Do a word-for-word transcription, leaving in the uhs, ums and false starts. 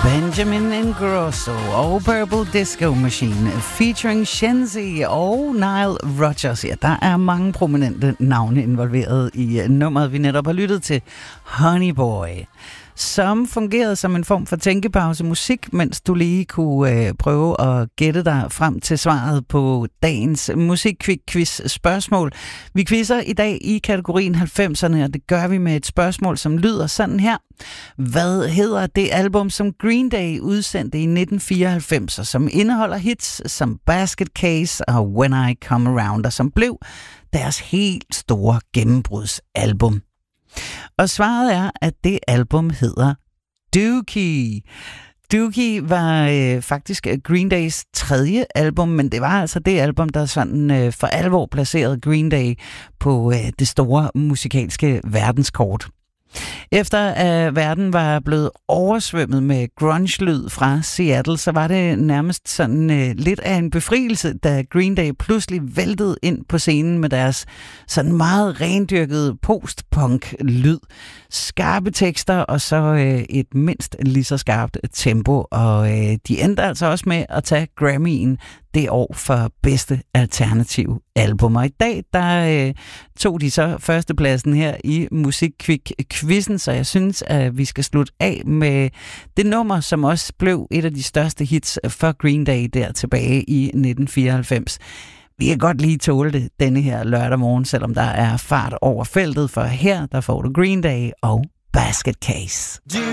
Benjamin Ingrosso og Purple Disco Machine featuring Shenzi og Nile Rodgers. Ja, der er mange prominente navne involveret i nummeret, vi netop har lyttet til, Honey Boy, som fungerede som en form for tænkepause musik, mens du lige kunne øh, prøve at gætte dig frem til svaret på dagens musikquiz spørgsmål. Vi quizzer i dag i kategorien halvfemserne, og det gør vi med et spørgsmål, som lyder sådan her. Hvad hedder det album, som Green Day udsendte i nitten fireoghalvfems, og som indeholder hits som Basket Case og When I Come Around, og som blev deres helt store gennembrudsalbum? Og svaret er, at det album hedder Dookie. Dookie var øh, faktisk Green Days tredje album, men det var altså det album, der sådan øh, for alvor placerede Green Day på øh, det store musikalske verdenskort. Efter at verden var blevet oversvømmet med grunge-lyd fra Seattle, så var det nærmest sådan øh, lidt af en befrielse, da Green Day pludselig væltede ind på scenen med deres sådan meget rendyrkede post-punk-lyd. Skarpe tekster og så øh, et mindst lige så skarpt tempo, og øh, de endte altså også med at tage Grammy'en det år for bedste alternative album. Og i dag, der øh, tog de så førstepladsen her i Musikquiz-quizzen, så jeg synes, at vi skal slutte af med det nummer, som også blev et af de største hits for Green Day der tilbage i nitten fireoghalvfems. Vi kan godt lige tåle det denne her lørdag morgen, selvom der er fart over feltet, for her, der får du Green Day og Basket Case.